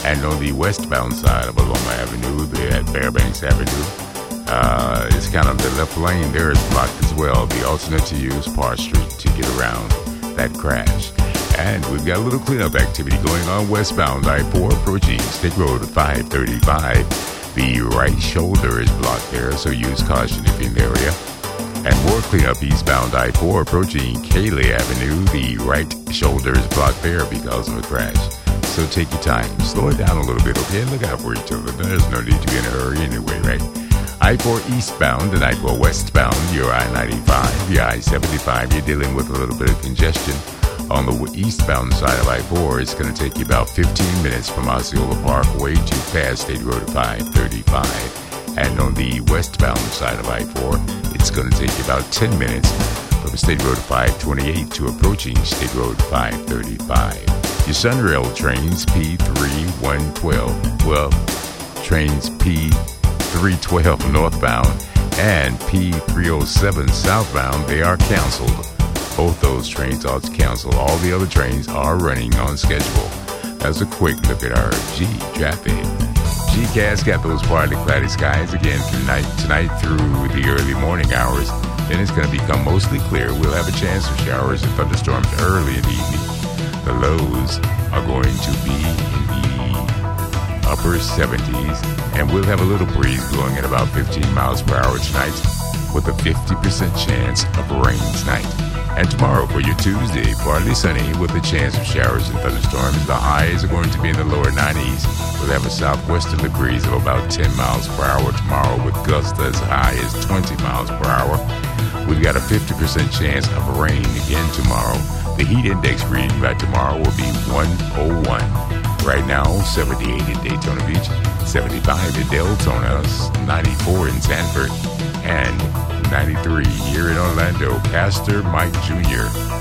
And on the westbound side of Aloma Avenue, at Fairbanks Avenue, it's kind of the left lane there is blocked as well. The alternate to use Park Street to get around that crash. And we've got a little cleanup activity going on westbound I-4 approaching State Road 535. The right shoulder is blocked there, so use caution if you're in the area. And more cleanup eastbound I-4 approaching Cayley Avenue. The right shoulder is blocked there because of a crash. So take your time. Slow it down a little bit, okay? Look out for each other. There's no need to be in a hurry anyway, right? I-4 eastbound and I-4 westbound. Your I-95, your I-75. You're dealing with a little bit of congestion. On the eastbound side of I-4, it's going to take you about 15 minutes from Osceola Parkway to past State Road 535. And on the westbound side of I-4, it's going to take you about 10 minutes from State Road 528 to approaching State Road 535. Your Sunrail trains P3112, well, trains P312 northbound and P307 southbound, they are canceled. Both those trains are canceled. All the other trains are running on schedule. That's a quick look at our G-Traffic. GCast got those partly cloudy skies again tonight through the early morning hours. Then it's going to become mostly clear. We'll have a chance of showers and thunderstorms early in the evening. The lows are going to be in the upper 70s, and we'll have a little breeze blowing at about 15 miles per hour tonight with a 50% chance of rain tonight. And tomorrow for your Tuesday, partly sunny with a chance of showers and thunderstorms. The highs are going to be in the lower 90s. We'll have a southwesterly breeze of about 10 miles per hour tomorrow with gusts as high as 20 miles per hour. We've got a 50% chance of rain again tomorrow. The heat index reading by tomorrow will be 101. Right now, 78 in Daytona Beach, 75 in Deltona, 94 in Sanford, and 93 here in Orlando. Pastor Mike Jr.